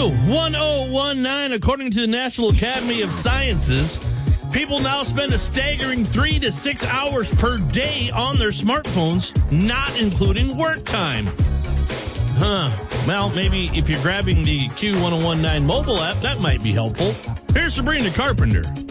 Q1019, according to the National Academy of Sciences, people now spend a staggering 3 to 6 hours per day on their smartphones, not including work time. Well, maybe if you're grabbing the Q1019 mobile app, that might be helpful. Here's Sabrina Carpenter.